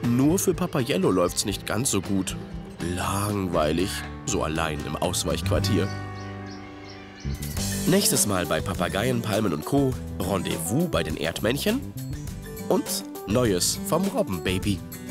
Nur für Papayello läuft's nicht ganz so gut. Langweilig, so allein im Ausweichquartier. Nächstes Mal bei Papageien, Palmen und Co. Rendezvous bei den Erdmännchen und Neues vom Robbenbaby.